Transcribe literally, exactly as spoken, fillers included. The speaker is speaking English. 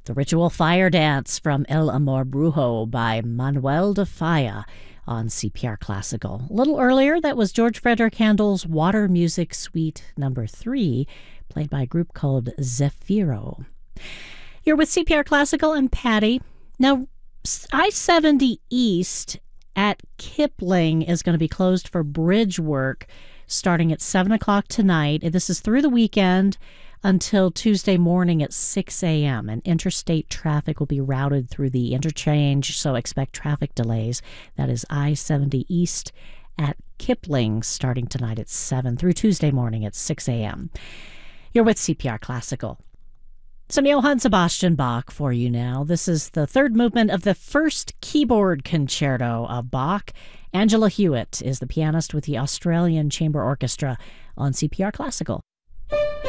The Ritual Fire Dance from El Amor Brujo by Manuel de Falla on C P R Classical. A little earlier, that was George Frederick Handel's Water Music Suite number three, played by a group called Zefiro. You're with C P R Classical and Patty. Now, I seventy East at Kipling is going to be closed for bridge work starting at seven o'clock tonight. This is through the weekend until Tuesday morning at six a.m. And interstate traffic will be routed through the interchange, so expect traffic delays. That is I seventy East at Kipling starting tonight at seven through Tuesday morning at six a.m. You're with C P R Classical. Some Johann Sebastian Bach for you now. This is the third movement of the first keyboard concerto of Bach. Angela Hewitt is the pianist with the Australian Chamber Orchestra on C P R Classical.